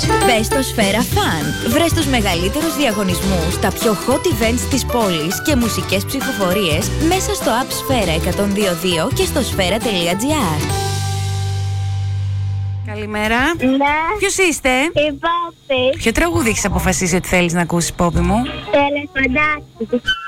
Μπες στο Σφαίρα Fun. Βρες τους μεγαλύτερους διαγωνισμούς, τα πιο hot events της πόλης και μουσικές ψηφοφορίες μέσα στο app Σφαίρα 102.2 και στο σφαίρα.gr. Καλημέρα. Ναι. Ποιος είστε? Η Πόπη. Ποιο τραγούδι έχεις αποφασίσει ότι θέλεις να ακούσεις, Πόπη μου? Ελεφαντάκι.